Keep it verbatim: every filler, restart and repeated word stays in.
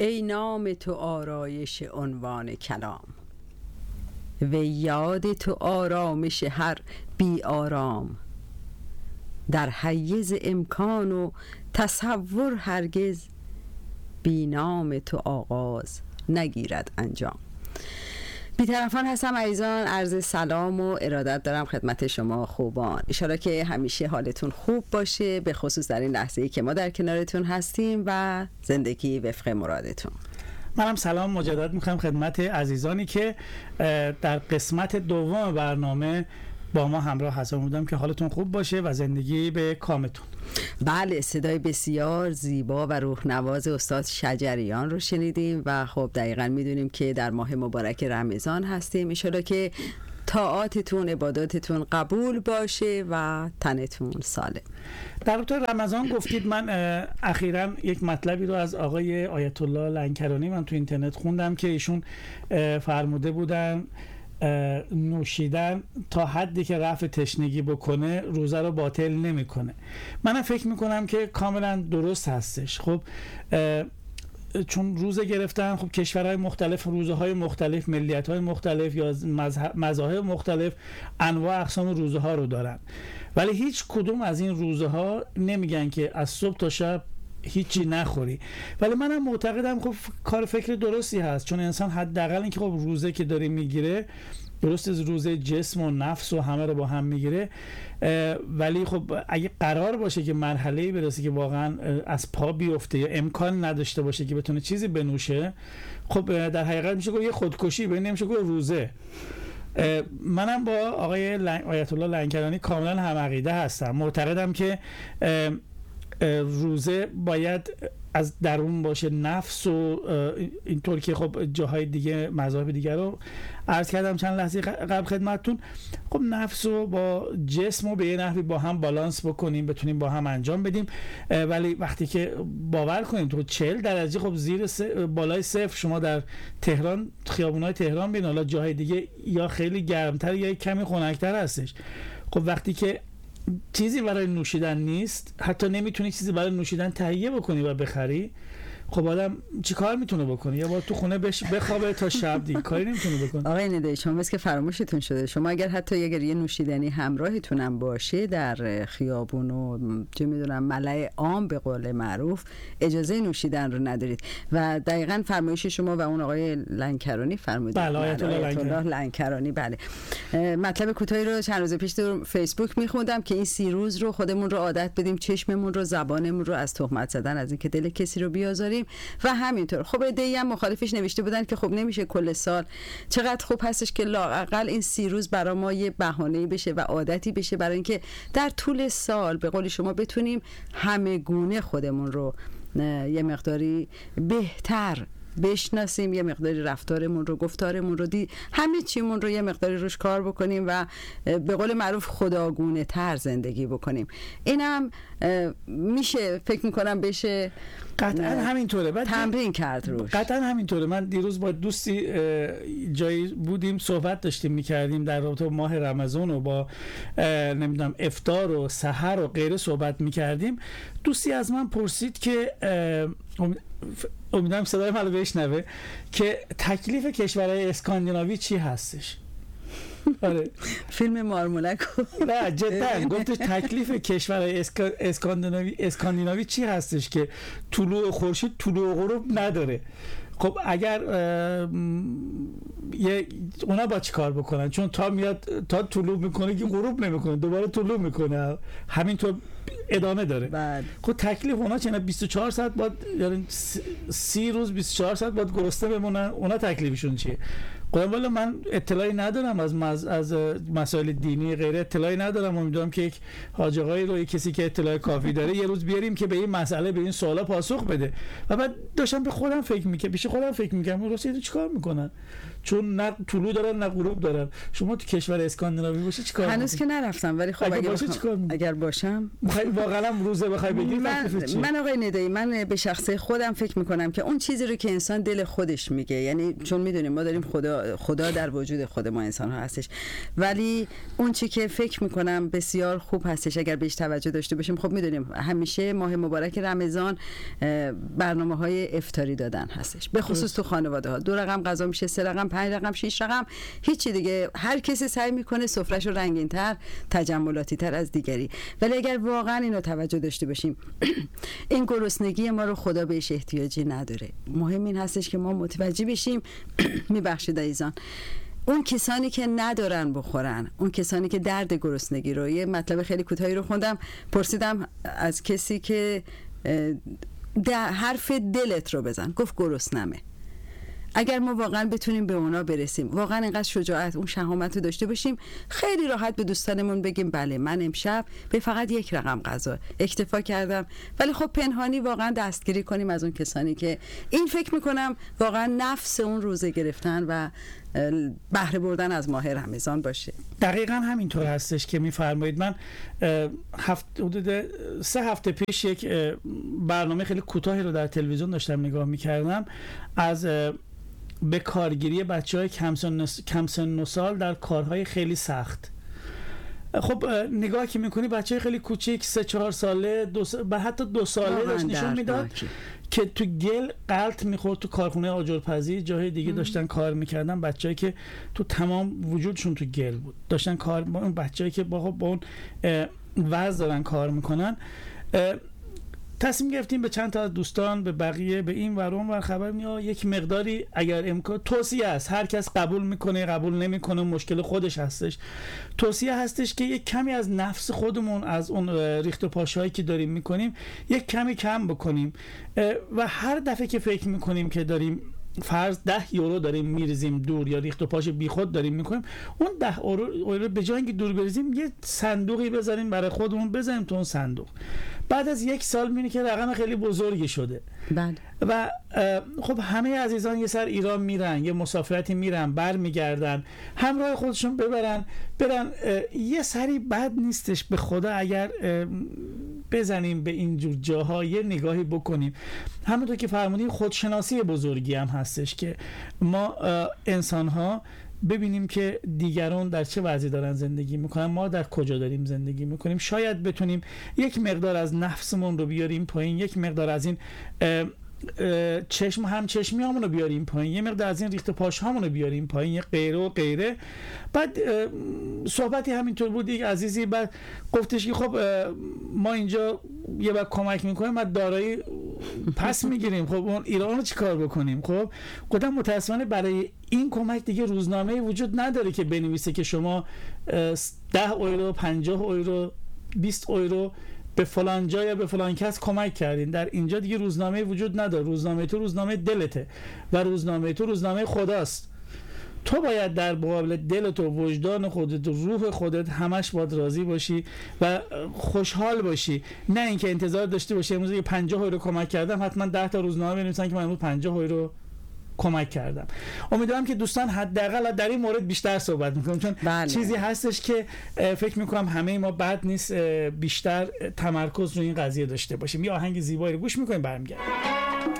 ای نام تو آرایش عنوان کلام، و یاد تو آرامش هر بی آرام. در حیز امکان و تصور هرگز، بی نام تو آغاز نگیرد انجام. بی‌طرفان هستم عزیزان، عرض سلام و ارادت دارم خدمت شما خوبان. انشالله که همیشه حالتون خوب باشه، به خصوص در این لحظه‌ای که ما در کنارتون هستیم و زندگی وفق مرادتون. منم سلام مجدد میخوام خدمت عزیزانی که در قسمت دوم برنامه با ما همراه هستم. امیدوارم که حالتون خوب باشه و زندگی به کامتون. بله، صدای بسیار زیبا و روح نواز استاد شجریان رو شنیدیم و خب دقیقاً میدونیم که در ماه مبارک رمضان هستیم. ان شاءالله که طاعاتتون، عباداتتون قبول باشه و تنتون سالم. در رابطه رمضان گفتید، من اخیراً یک مطلبی رو از آقای آیت الله لنکرانی من تو اینترنت خوندم که ایشون فرموده بودن نوشیدن تا حدی که رفع تشنگی بکنه روزه رو باطل نمیکنه. منم فکر میکنم که کاملا درست هستش. خب چون روزه گرفتن، خب کشورهای مختلف روزه های مختلف، ملیت های مختلف یا مذاهب مختلف انواع اقسام روزه ها رو دارن، ولی هیچ کدوم از این روزه ها نمیگن که از صبح تا شب هیچی نخوری. ولی منم معتقدم خب کار فکر درستی هست، چون انسان حداقل اینکه خب روزه که داره میگیره، درست از روزه جسم و نفس و همه رو با هم میگیره، ولی خب اگه قرار باشه که مرحله‌ای برسه که واقعا از پا بیفته یا امکان نداشته باشه که بتونه چیزی بنوشه، خب در حقیقت میشه گفت یه خودکشی، ببین نمیشه گفت روزه. منم با آقای لن... آیت الله لنکرانی کاملا هم عقیده هستم. معتقدم که روزه باید از درون باشه، نفس و اینطور که خب جاهای دیگه مذاهب دیگه رو عرض کردم چند لحظه قبل خدمتتون. خب نفس رو با جسم رو به یه نحوی با هم بالانس بکنیم، بتونیم با هم انجام بدیم. ولی وقتی که باور کنیم تو چهل درجه خب زیر س... بالای صفر شما در تهران، خیابونای تهران ببین، حالا جاهای دیگه یا خیلی گرمتر یا کمی خنک‌تر هستش. خب وقتی که چیزی برای نوشیدن نیست، حتی نمیتونی چیزی برای نوشیدن تهیه بکنی و بخری، خب آدم چی کار میتونه بکنه؟ یا باید تو خونه بش بخوابه تا شب دیگه کاری نمیتونه بکنه. آقای ندایی، شما مثل که فراموشتون شده، شما اگر حتی اگر یه نوشیدنی همراهتونم باشه در خیابون و چه میدونم ملأ عام به قول معروف، اجازه نوشیدن رو ندارید. و دقیقاً فرمایش شما و اون آقای لنکرانی فرمودید. بله، آیت الله لنکرانی. بله. مطلب کوتاهی رو چند روز پیش تو فیسبوک میخوندم که این سی روز رو خودمون رو عادت بدیم، چشممون رو، زبانمون رو از تهمت زدن، از اینکه دل کسی رو بیازاریم و همینطور. خب ایده هم مخالفش نوشته بودن که خب نمیشه کل سال، چقدر خوب هستش که لااقل این سی روز برای ما یه بهانه‌ای بشه و عادتی بشه برای اینکه در طول سال به قول شما بتونیم همه گونه خودمون رو یه مقداری بهتر بشناسیم، یه مقداری رفتارمون رو، گفتارمون رو، دی همه چیمون رو یه مقداری روش کار بکنیم و به قول معروف خداگونه تر زندگی بکنیم. اینم میشه فکر میکنم بشه قطعا همینطوره، بعد تمرین کرد روش. قطعا همینطوره. من دیروز با دوستی جایی بودیم، صحبت داشتیم میکردیم در رابطه با ماه رمضان و با نمیدونم افطار و سحر و غیره صحبت میکردیم. دوستی از من پرسید که امیدوارم صدای منو بشنوه که تکلیف کشورهای اسکاندیناوی چی هستش. آره فیلم مارمولک. نه جدا گفت تکلیف کشورهای اسکا... اسکاندیناوی اسکاندیناوی چی هستش که طلوع خورشید طلوع غروب نداره. خب اگر یه اونا با چی کار بکنن؟ چون تا میاد تا طلوع میکنه که غروب نمیکنه، دوباره طلوع میکنه، همینطور ادامه داره. بعد خب تکلیف اونا چنه بیست و چهار ساعت بعد، یعنی سی روز بیست و چهار ساعت بعد گرسنه بمونن، اونا تکلیفشون چیه؟ خودم والا من اطلاعی ندارم از مز... از مسائل دینی غیره، اطلاعی ندارم. امیدوارم که یک حاج آقایی رو، یک کسی که اطلاع کافی داره یه روز بیاریم که به این مسئله، به این سوالا پاسخ بده. و بعد داشتم به خودم فکر می‌کردم، پیش خودم فکر می‌کردم روسیه چیکار میکنن؟ چون نه طلوع دارن نه غروب دارن. شما تو کشور اسکاندیناوی باشه چیکار می‌کنی؟ هنوز که نرفتم، ولی خب اگر, اگر باشه بخوام... اگر باشم می‌خوای واقعا روزه بخوای بگی من, من آقای ندایی، من به شخصه خودم فکر می‌کنم که اون چیزی رو که انسان دل خودش میگه، یعنی چون می‌دونیم ما داریم خدا خدا خدا در وجود خود ما انسان ها هستش. ولی اون چی که فکر میکنم بسیار خوب هستش اگر بهش توجه داشته باشیم، خب میدونیم همیشه ماه مبارک رمضان برنامه های افطاری دادن هستش، به خصوص تو خانواده ها. دو رقم غذا میشه، سه رقم، پنج رقم، شش رقم، هیچی دیگه. هر کسی سعی میکنه سفرهشو رنگین تر، تجملاتی تر از دیگری. ولی اگر واقعا اینو توجه داشته باشیم این گرسنگی ما رو خدا بهش احتیاجی نداره. مهم این هستش که ما متوجه بشیم. میبخشید عزیزان، اون کسانی که ندارن بخورن، اون کسانی که درد گرسنگی رو، یه مطلب خیلی کوتاهی رو خوندم، پرسیدم از کسی که حرف دلت رو بزن، گفت گرسنمه. اگر ما واقعا بتونیم به اونا برسیم، واقعا اینقدر شجاعت، اون شهامت رو داشته باشیم، خیلی راحت به دوستانمون بگیم بله من امشب به فقط یک رقم غذا اکتفا کردم. ولی خب پنهانی واقعا دستگیری کنیم از اون کسانی که این فکر میکنم واقعا نفس اون روزه گرفتن و بهره بردن از ماه رمضان باشه. دقیقاً همینطور هستش که میفرمایید. من هفته حدود سه هفته پیش یک برنامه خیلی کوتاهی رو در تلویزیون داشتم نگاه میکردم از به کارگیری بچه‌های کم سن و سال در کارهای خیلی سخت. خب نگاه که میکنی بچه‌های خیلی کوچیک، سه چهار ساله، دو س... حتی دو ساله داشت نشون میداد که تو گل غلط میخورد. تو کارخونه آجرپزی جاهای دیگه داشتن کار میکردن، بچه‌ای که تو تمام وجودشون تو گل بود داشتن کار، با اون بچه‌ای که با با اون وضع دارن کار میکنن. تصمیم گرفتیم به چند تا از دوستان، به بقیه، به این ور اون ور خبر میاد یک مقداری اگر امکان، توصیه است، هر کس قبول میکنه قبول نمیکنه مشکل خودش هستش، توصیه هستش که یک کمی از نفس خودمون، از اون ریخت و پاشهایی که داریم میکنیم یک کمی کم بکنیم و هر دفعه که فکر میکنیم که داریم فرض ده یورو داریم میریزیم دور یا ریخت و پاش بیخود داریم میکنیم، اون ده یورو به جای اینکه دور بریزیم یه صندوقی بذاریم برای خودمون، بذاریم تو اون صندوق. بعد از یک سال میبینی که رقم خیلی بزرگی شده. بله. و خب همه عزیزان یه سر ایران میرن، یه مسافرتی میرن، بر میگردن، همراه خودشون ببرن برن. یه سری بد نیستش به خدا اگر بزنیم به اینجور جاها یه نگاهی بکنیم. همونطور که فرمودیم خودشناسی بزرگی هم هستش که ما انسان ها ببینیم که دیگران در چه وضعی دارن زندگی میکنن، ما در کجا داریم زندگی میکنیم. شاید بتونیم یک مقدار از نفسمون رو بیاریم پایین، یک مقدار از این چشم هم چشمی همون رو بیاریم پایین، یه مقدار از این ریخت پاش همون رو بیاریم پایین، یه غیره و غیره. بعد صحبتی همینطور بود، یک عزیزی بعد گفتش که خب ما اینجا یه بار کمک میکنیم بعد دارایی پس میگیریم، خب اون ایران رو چی کار بکنیم؟ خب گفتم متاسفانه برای این کمک دیگه روزنامه وجود نداره که بنویسه که شما ده یورو، پنجاه یورو، بیست یورو به فلان جا یا به فلان کس کمک کردین. در اینجا دیگه روزنامه وجود نداره. روزنامه تو روزنامه دلته و روزنامه تو روزنامه خداست. تو باید در مقابل دلت و وجدان خودت و روح خودت همش باید راضی باشی و خوشحال باشی، نه اینکه انتظار داشته باشی امروز یه پنجاه یورو کمک کردم حتما ده تا روزنامه بنویسن که من امروز پنجاه یورو کمک کردم. امیدوارم که دوستان حداقل در این مورد بیشتر صحبت میکنم، چون بله. چیزی هستش که فکر میکنم همه ما بد نیست بیشتر تمرکز روی این قضیه داشته باشیم. یه آهنگ زیبایی رو گوش میکنیم برمیگردیم.